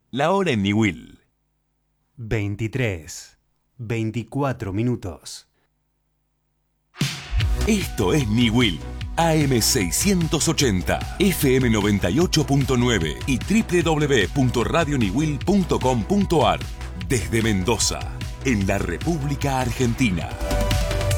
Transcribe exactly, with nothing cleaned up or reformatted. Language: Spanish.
La hora en Niwil. veintitrés, veinticuatro minutos. Esto es Niwil, A M seiscientos ochenta, F M noventa y ocho punto nueve y doble u doble u doble u punto radio niwil punto com punto a r. Desde Mendoza, en la República Argentina.